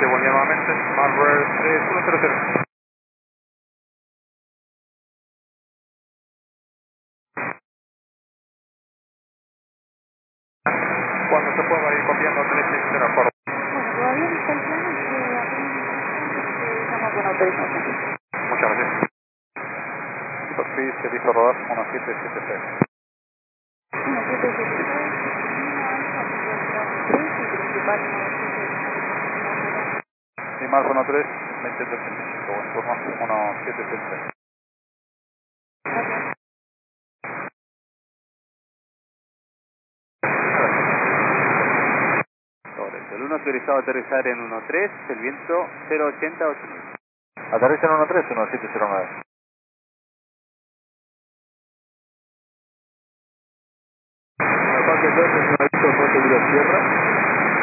Sí, buen día nuevamente. Marvel 3100. Cuando se pueda ir copiando el teléfono de acuerdo. Bueno, todavía no está el plan, apenas estamos con autorización. Muchas gracias. Sí, servicio rodar 1776. 1776, y principal 1776. Sí, marzo 13, 2035. Buen turno 1776. Correcto. El 1 autorizado a aterrizar en 13, el viento 080-8000. Aterriza en 13, 1709.